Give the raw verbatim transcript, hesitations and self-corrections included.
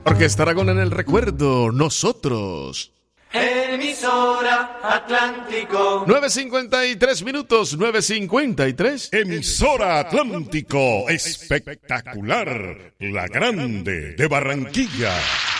Orquesta Aragón en el recuerdo, nosotros. Emisora Atlántico. nueve cincuenta y tres minutos, nueve cincuenta y tres. Emisora Atlántico, espectacular, la grande de Barranquilla.